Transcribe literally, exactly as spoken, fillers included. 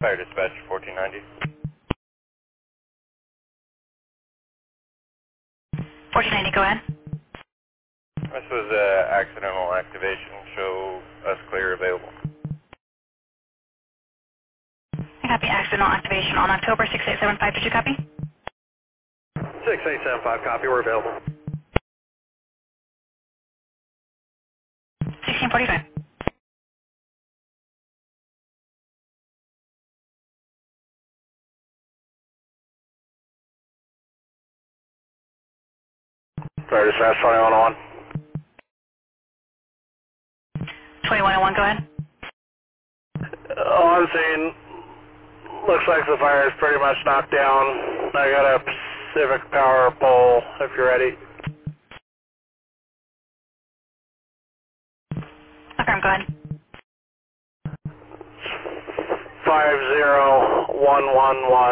Fire dispatch fourteen ninety. fourteen ninety, go ahead. This was uh, accidental activation. Show us clear available. I copy accidental activation on October six eight seven five. Did you copy? six eight seven five, copy. We're available. sixteen forty-five. Fire dispatch twenty-one oh one. twenty-one oh one, go ahead. All I'm saying, looks like the fire is pretty much knocked down. I got a Pacific Power pole if you're ready. Affirm, go ahead. five zero one one one.